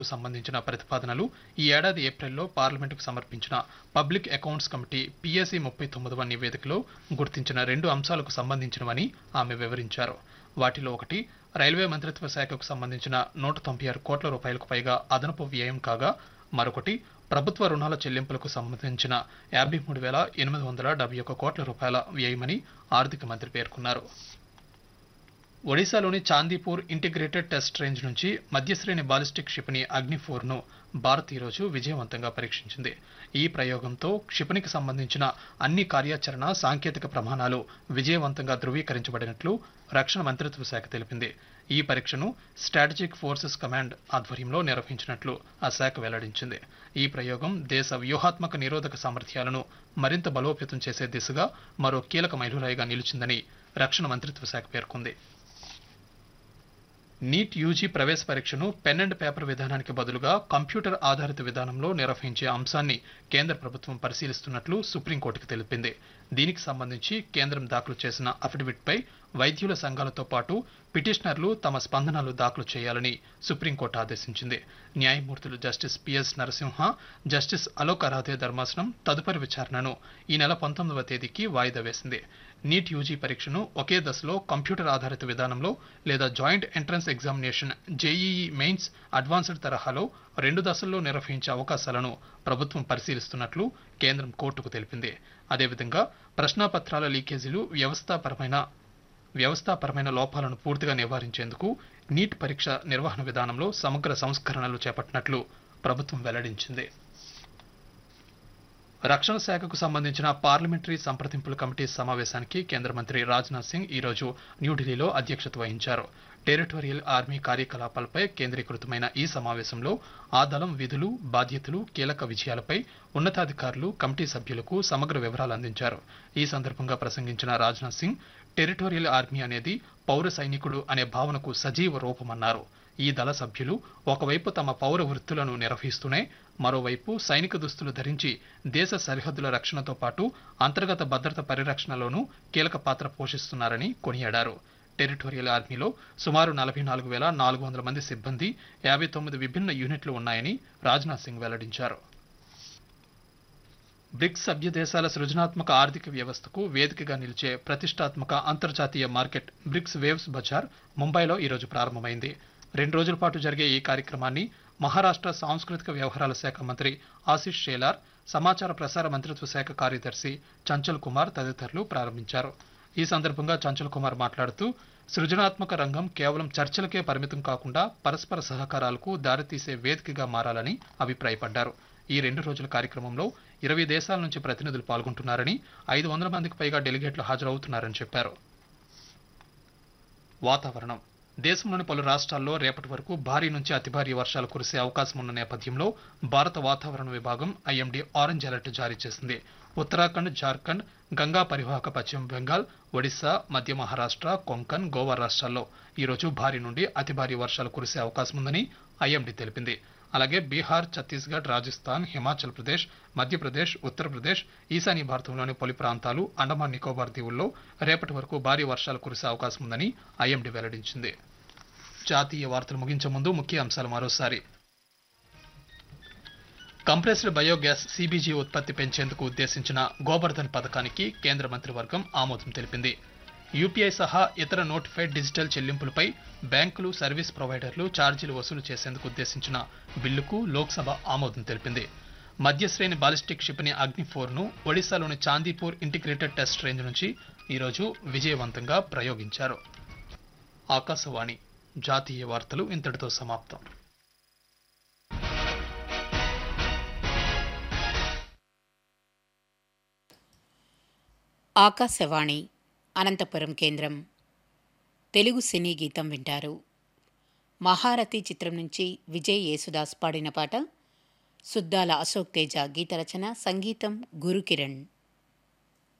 సంబంధించిన ప్రతిపాదనలు ఈ ఏడాది ఏప్రిల్లో పార్లమెంటుకు సమర్పించిన పబ్లిక్ అకౌంట్స్ కమిటీ పిఎసి 39వ నివేదికలో గుర్తించిన 2 అంశాలకు సంబంధించినవని ఆమె వివరించారు. వాటిలో ఒకటి రైల్వే మంత్రిత్వ శాఖకు సంబంధించిన 196 కోట్ల రూపాయలకు పైగా అదనపు వ్యయం కాగా, మరొకటి ప్రభుత్వ రుణాల చెల్లింపులకు సంబంధించిన 53,871 కోట్ల రూపాయల వ్యయమని ఆర్థిక మంత్రి పేర్కొన్నారు. ఒడిశాలోని చాందీపూర్ ఇంటిగ్రేటెడ్ టెస్ట్ రేంజ్ నుంచి మధ్యశ్రేణి బాలిస్టిక్ క్షిపణి అగ్ని-4ను భారత్ ఈరోజు విజయవంతంగా పరీక్షించింది. ఈ ప్రయోగంతో క్షిపణికి సంబంధించిన అన్ని కార్యాచరణ సాంకేతిక ప్రమాణాలు విజయవంతంగా ధృవీకరించబడినట్లు రక్షణ మంత్రిత్వ శాఖ తెలిపింది. ఈ పరీక్షను స్ట్రాటజిక్ ఫోర్సెస్ కమాండ్ ఆధ్వర్యంలో నిర్వహించినట్లు ఆ శాఖ వెల్లడించింది. ఈ ప్రయోగం దేశ వ్యూహాత్మక నిరోధక సామర్థ్యాలను మరింత బలోపేతం చేసే దిశగా మరో కీలక మైలురాయిగా నిలిచిందని రక్షణ మంత్రిత్వ శాఖ పేర్కొంది. నీట్ యూజీ ప్రవేశ పరీక్షను పెన్ అండ్ పేపర్ విధానానికి బదులుగా కంప్యూటర్ ఆధారిత విధానంలో నిర్వహించే అంశాన్ని కేంద్ర ప్రభుత్వం పరిశీలిస్తున్నట్లు సుప్రీంకోర్టుకు తెలిపింది. దీనికి సంబంధించి కేంద్రం దాఖలు చేసిన అఫిడవిట్పై వైద్యుల సంఘాలతో పాటు పిటిషనర్లు తమ స్పందనలు దాఖలు చేయాలని సుప్రీంకోర్టు ఆదేశించింది. న్యాయమూర్తులు justice PS Narasimha, justice Alok Aradhe ధర్మాసనం తదుపరి విచారణను ఈ నెల 19వ తేదీకి వాయిదా వేసింది. నీట్ యూజీ పరీక్షను ఒకే దశలో కంప్యూటర్ ఆధారిత విధానంలో లేదా joint entrance examination JEE mains advanced తరహాలో 2 దశల్లో నిర్వహించే అవకాశాలను ప్రభుత్వం పరిశీలిస్తున్నట్లు కేంద్రం కోర్టుకు తెలిపింది. అదేవిధంగా ప్రశ్నాపత్రాల లీకేజీలు వ్యవస్థాపరమైన లోపాలను పూర్తిగా నివారించేందుకు నీట్ పరీక్ష నిర్వహణ విధానంలో సమగ్ర సంస్కరణలు చేపట్టినట్లు ప్రభుత్వం వెల్లడించింది. రక్షణ శాఖకు సంబంధించిన పార్లమెంటరీ సంప్రదింపుల కమిటీ సమావేశానికి కేంద్ర మంత్రి రాజ్నాథ్ సింగ్ ఈరోజు న్యూఢిల్లీలో అధ్యక్షత వహించారు. టెరిటోరియల్ ఆర్మీ కార్యకలాపాలపై కేంద్రీకృతమైన ఈ సమావేశంలో ఆ దళం విధులు, బాధ్యతలు, కీలక విజయాలపై ఉన్నతాధికారులు కమిటీ సభ్యులకు సమగ్ర వివరాలు అందించారు. ఈ సందర్భంగా ప్రసంగించిన రాజ్నాథ్ సింగ్, టెరిటోరియల్ ఆర్మీ అనేది పౌర సైనికుడు అనే భావనకు సజీవ రూపమన్నారు. ఈ దళ సభ్యులు ఒకవైపు తమ పౌర వృత్తులను నిర్వహిస్తూనే మరోవైపు సైనిక దుస్తులు ధరించి దేశ సరిహద్దుల రక్షణతో పాటు అంతర్గత భద్రత పరిరక్షణలోనూ కీలక పాత్ర పోషిస్తున్నారని కొనియాడారు. టెరిటోరియల్ ఆర్మీలో సుమారు 44,400 మంది సిబ్బంది, 59 విభిన్న యూనిట్లు ఉన్నాయని రాజ్నాథ్ సింగ్ వెల్లడించారు. బ్రిక్స్ సభ్య దేశాల సృజనాత్మక ఆర్థిక వ్యవస్థకు వేదికగా నిలిచే ప్రతిష్టాత్మక అంతర్జాతీయ మార్కెట్ బ్రిక్స్ వేవ్స్ బజార్ ముంబైలో ఈరోజు ప్రారంభమైంది. 2 రోజుల పాటు జరిగే ఈ కార్యక్రమాన్ని మహారాష్ట్ర సాంస్కృతిక వ్యవహారాల శాఖ మంత్రి ఆశిష్ షేలార్, సమాచార ప్రసార మంత్రిత్వ శాఖ కార్యదర్శి చంచల్ కుమార్ తదితరులు ప్రారంభించారు. ఈ సందర్భంగా చంచల్ కుమార్ మాట్లాడుతూ, సృజనాత్మక రంగం కేవలం చర్చలకే పరిమితం కాకుండా పరస్పర సహకారాలకు దారితీసే వేదికగా మారాలని అభిప్రాయపడ్డారు. ఈ 2 రోజుల కార్యక్రమంలో 20 దేశాల నుంచి ప్రతినిధులు పాల్గొంటున్నారని, 500 మందికి పైగా డెలిగేట్లు హాజరవుతున్నారని చెప్పారు. వాతావరణం. దేశంలోని పలు రాష్ట్రాల్లో రేపటి వరకు భారీ నుంచి అతి భారీ వర్షాలు కురిసే అవకాశం ఉన్న నేపథ్యంలో భారత వాతావరణ విభాగం ఐఎండీ ఆరెంజ్ అలర్ట్ జారీ చేసింది. ఉత్తరాఖండ్, జార్ఖండ్, గంగా పరివాహక పశ్చిమ బెంగాల్, ఒడిశా, మధ్య మహారాష్ట్ర, కొంకన్, గోవా రాష్ట్రాల్లో ఈరోజు భారీ నుండి అతి భారీ వర్షాలు కురిసే అవకాశం ఉందని ఐఎండీ తెలిపింది. అలాగే బీహార్, ఛత్తీస్గఢ్, రాజస్థాన్, హిమాచల్ ప్రదేశ్, మధ్యప్రదేశ్, ఉత్తరప్రదేశ్, ఈశాన్య భారతంలోని పలు ప్రాంతాలు, అండమాన్ నికోబార్ దీవుల్లో రేపటి వరకు భారీ వర్షాలు కురిసే అవకాశం ఉందని ఐఎండీ వెల్లడించింది. జాతీయ వార్తలు ముగించే ముందు ముఖ్య అంశాలు మరోసారి. కంప్రెస్డ్ బయోగ్యాస్ సీబీజీ ఉత్పత్తి పెంచేందుకు ఉద్దేశించిన గోబర్ధన్ పథకానికి కేంద్ర మంత్రివర్గం ఆమోదం తెలిపింది. యూపీఐ సహా ఇతర నోటిఫైడ్ డిజిటల్ చెల్లింపులపై బ్యాంకులు, సర్వీస్ ప్రొవైడర్లు ఛార్జీలు వసూలు చేసేందుకు ఉద్దేశించిన బిల్లుకు లోక్సభ ఆమోదం తెలిపింది. మధ్యశ్రేణి బాలిస్టిక్ క్షిపణి అగ్ని-4ను ఒడిశాలోని చాందీపూర్ ఇంటిగ్రేటెడ్ టెస్ట్ రేంజ్ నుంచి ఈరోజు విజయవంతంగా ప్రయోగించారు. ఆకాశవాణి జాతీయ వార్తలు ఇంతటితో సమాప్తం. ఆకాశవాణి అనంతపురం కేంద్రం. తెలుగు సినీ గీతం వింటారు. మహారథి చిత్రం నుంచి విజయ్ యేసుదాస్ పాడిన పాట. సుద్దాల అశోక్ తేజ గీత రచన, సంగీతం గురుకిరణ్.